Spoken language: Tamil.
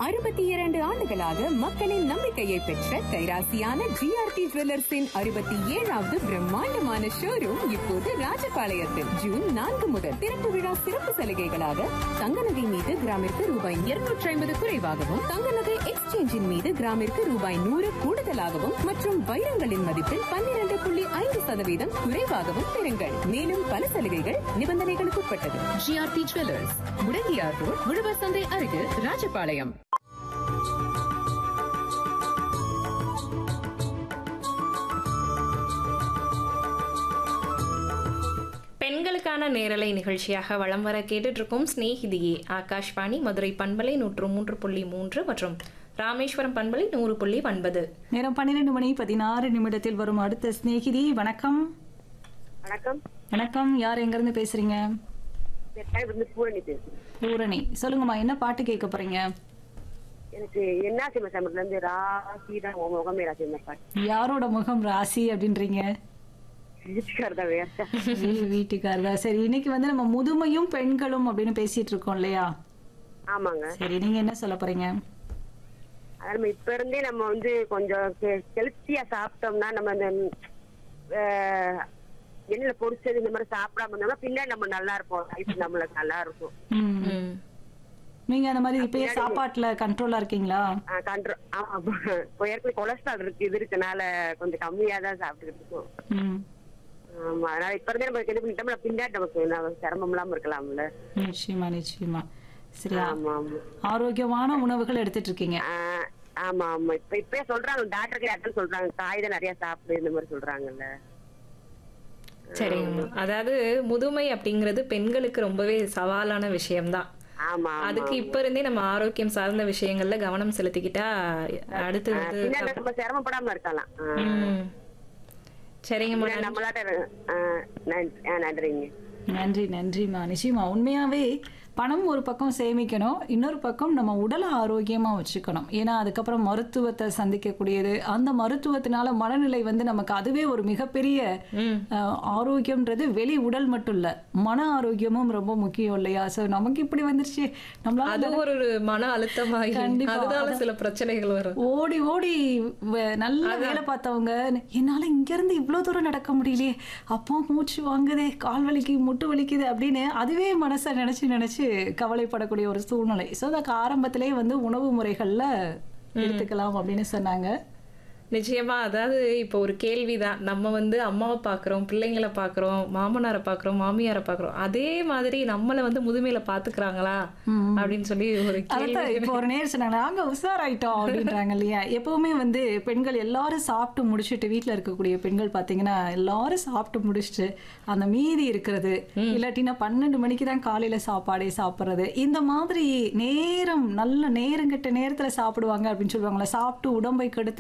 62 ஆண்டுகளாக மக்களின் நம்பிக்கையை பெற்ற கைராசியான ஜிஆர்டி ஜுவல்லர்ஸின் 67வது பிரம்மாண்டமான ஷோரூம் இப்போது ராஜபாளையத்தில் ஜூன் 4 முதல் திறப்பு விழா சிறப்பு சலுகைகளாக தங்க நகை மீது கிராமிற்கு ரூபாய் 250 குறைவாகவும், தங்க நகை எக்ஸ்சேஞ்சின் மீது கிராமிற்கு ரூபாய் 100 கூடுதலாகவும் மற்றும் வைரங்களின் மதிப்பில் 12.5% குறைவாகவும் பெறுங்கள். மேலும் பல சலுகைகள் நிபந்தனைகளுக்கு உட்பட்டது. ஜிஆர்டி ஜுவல்லர்ஸ், முடங்கியார் ரோட், உழவர் சந்தை அருகில், ராஜபாளையம். பெண்களுக்கான நேரலை நிகழ்ச்சியாக வலம் வர கேட்டுட்டு இருக்கோம் ஸ்நேகிதியே. ஆகாஷ்வாணி மதுரை பண்பலை 103.3 மற்றும் ராமேஸ்வரம் பண்பலை 100.9. நேரம் 12:16 வரும் அடுத்த ஸ்நேகிதி. வணக்கம். வணக்கம். வணக்கம். யார் எங்க இருந்து பேசுறீங்க? பூரணி. சொல்லுங்கம்மா, என்ன பாட்டு கேட்க போறீங்க? எனக்கு என்ன சிம்ம இருந்து ராசி தான் முகமே ராசி பாட்டு. யாரோட முகம் ராசி அப்படின்றீங்க? வீட்டுக்காரர் தான். சரி, இன்னைக்கு வந்து நம்ம முதுமையும் பெண்களும் அப்படின்னு பேசிட்டு இருக்கோம் இல்லையா? ஆமாங்க. சரி, நீங்க என்ன சொல்ல போறீங்க? நம்ம இப்ப இருந்தே நம்ம வந்து கொஞ்சம் ஹெல்த்தியா சாப்பிட்டோம்னா நம்ம அந்த எண்ணெயில பொரிச்சது இந்த மாதிரி சாப்பிடாம இருந்தோம்னா பின்னாடி நம்ம நல்லா இருப்போம். லைஃப் நம்மளுக்கு நல்லா இருக்கும். நீங்க அந்த மாதிரி இப்பயே சாப்பாட்டுல கண்ட்ரோலா இருக்கீங்களா? கண்ட்ரோல். ஆமா, ஏற்கனவே கொலஸ்ட்ரால் இருக்கு, இது இருக்கனால கொஞ்சம் கம்மியா தான் சாப்பிட்டுக்கிட்டு இருக்கோம். ஆமா, அதனால இப்ப இருந்தே நம்ம என்ன பண்ணிட்டோம்னா பின்னாடி நமக்கு சிரமம் இல்லாம இருக்கலாம்ல. நிச்சயமா நிச்சயமா. சரி, ஆரோக்கியமான உணவுகள் எடுத்துட்டு இருக்கீங்க. ஆமா ஆமா. இப்ப சொல்றாங்க டாக்டர்கள் சொல்றாங்க காய் தான் நிறைய சாப்பிடு இந்த மாதிரி சொல்றாங்கல்ல. சரிங்க. அதாவது முதுமை அப்படிங்கிறது பெண்களுக்கு ரொம்பவே சவாலான விஷயம்தான். அதுக்கு இப்ப இருந்தே நம்ம ஆரோக்கியம் சார்ந்த விஷயங்கள்ல கவனம் செலுத்திக்கிட்டா அடுத்து நம்ம சிரமப்படாம இருக்கலாம். சரிங்கம்மா, நன்றிங்க. நன்றி நன்றிம்மா. நிச்சயமா, உண்மையாவே பணம் ஒரு பக்கம் சேமிக்கணும், இன்னொரு பக்கம் நம்ம உடலை ஆரோக்கியமா வச்சுக்கணும். ஏன்னா அதுக்கப்புறம் மருத்துவத்தை சந்திக்கக்கூடியது, அந்த மருத்துவத்தினால மனநிலை வந்து நமக்கு அதுவே ஒரு மிகப்பெரிய ஆரோக்கியம்ன்றது வெளி உடல் மட்டும் இல்ல, மன ஆரோக்கியமும் ரொம்ப முக்கியம் இல்லையா? சோ நமக்கு இப்படி வந்துருச்சு, நம்மளால அது ஒரு மன அழுத்தமாகி அதனால சில பிரச்சனைகள் வரும். ஓடி ஓடி நல்லா வேலை பார்த்தவங்க என்னால இங்க இருந்து இவ்வளவு தூரம் நடக்க முடியலையே, அப்போ மூச்சு வாங்குதே, கால் வலிக்கு, முட்டு வலிக்குது அப்படின்னு அதுவே மனசை நினைச்சு கவலைப்படக்கூடிய ஒரு சூழ்நிலை. சோ அதுக்கு ஆரம்பத்திலேயே வந்து உணவு முறைகள்ல எடுத்துக்கலாம் அப்படின்னு சொன்னாங்க. நிச்சயமா. அதாவது இப்போ ஒரு கேள்விதான், நம்ம வந்து அம்மாவை பாக்குறோம், பிள்ளைங்களை பாக்குறோம், மாமனாரை பாக்குறோம், மாமியாரை பாக்குறோம், அதே மாதிரி நம்மள வந்து முதுமையில பாத்துக்கிறாங்களா அப்படின்னு சொல்லி ஒரு கேள்வி. இப்போ ஒரு நேரம் சொன்னாங்க, நாங்க உஷாராயிட்டோம் அப்படின்றாங்க இல்லையா? எப்பவுமே வந்து பெண்கள் எல்லாரும் சாப்பிட்டு முடிச்சுட்டு, வீட்டுல இருக்கக்கூடிய பெண்கள் பாத்தீங்கன்னா எல்லாரும் சாப்பிட்டு முடிச்சுட்டு அந்த மீதி இருக்கிறது, இல்லாட்டினா 12 மணிக்கு தான் காலையில சாப்பாடே சாப்பிடுறது, இந்த மாதிரி நேரம் நல்ல நேரம் கெட்ட நேரத்துல சாப்பிடுவாங்க அப்படின்னு சொல்லுவாங்களா? சாப்பிட்டு உடம்பை கெடுத்து